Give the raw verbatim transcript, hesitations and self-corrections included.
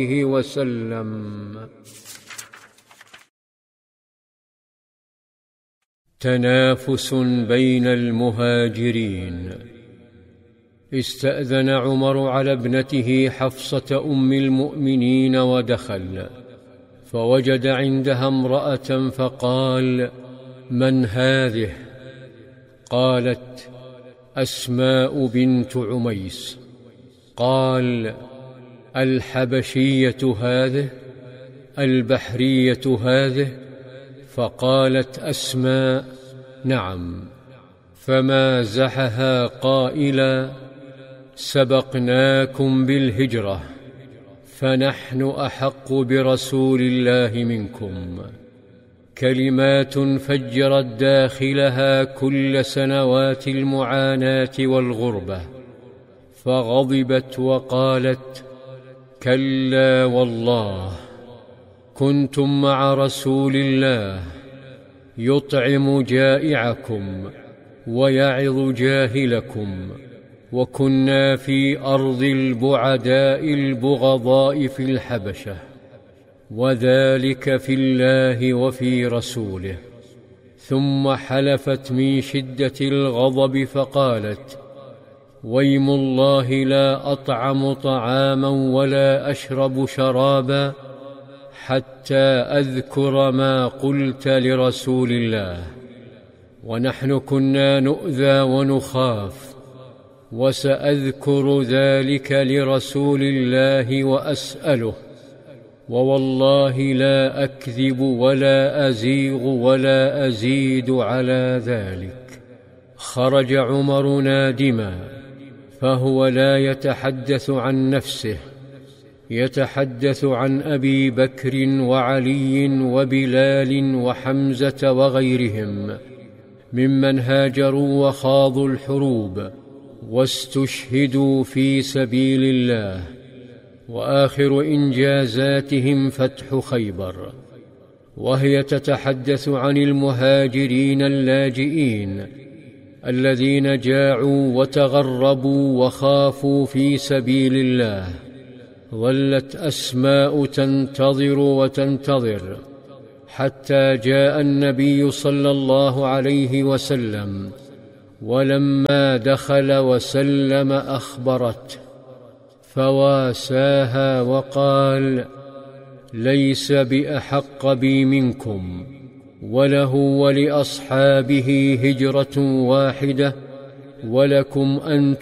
وسلم. تنافس بين المهاجرين. استأذن عمر على ابنته حفصة أم المؤمنين ودخل، فوجد عندها امرأة فقال: من هذه؟ قالت: أسماء بنت عميس. قال: الحبشية هذه؟ البحرية هذه؟ فقالت أسماء: نعم. فمازحها قائلا: سبقناكم بالهجرة، فنحن أحق برسول الله منكم. كلمات فجرت داخلها كل سنوات المعاناة والغربة، فغضبت وقالت: كلا والله، كنتم مع رسول الله يطعم جائعكم ويعظ جاهلكم، وكنا في أرض البعداء البغضاء في الحبشة، وذلك في الله وفي رسوله. ثم حلفت من شدة الغضب فقالت: ويم الله لا أطعم طعاما ولا أشرب شرابا حتى أذكر ما قلت لرسول الله، ونحن كنا نؤذى ونخاف، وسأذكر ذلك لرسول الله وأسأله، ووالله لا أكذب ولا أزيغ ولا أزيد على ذلك. خرج عمر نادما، فهو لا يتحدث عن نفسه، يتحدث عن أبي بكر وعلي وبلال وحمزة وغيرهم ممن هاجروا وخاضوا الحروب واستشهدوا في سبيل الله، وآخر إنجازاتهم فتح خيبر. وهي تتحدث عن المهاجرين اللاجئين الذين جاعوا وتغربوا وخافوا في سبيل الله. ظلت أسماء تنتظر وتنتظر حتى جاء النبي صلى الله عليه وسلم، ولما دخل وسلم أخبرته، فواساها وقال: ليس بأحق بي منكم، وله ولأصحابه هجرة واحدة، ولكم أنتم